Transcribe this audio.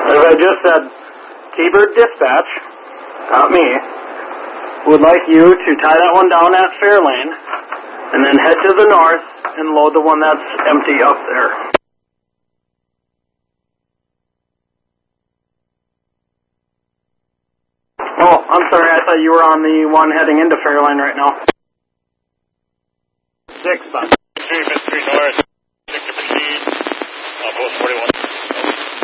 As I just said, T-Bird Dispatch, not me, would like you to tie that one down at Fairlane and then head to the north and load the one that's empty up there. Oh, I'm sorry, I thought you were on the one heading into Fairlane right now. 6 on. 3 North, 6 to proceed, both 41.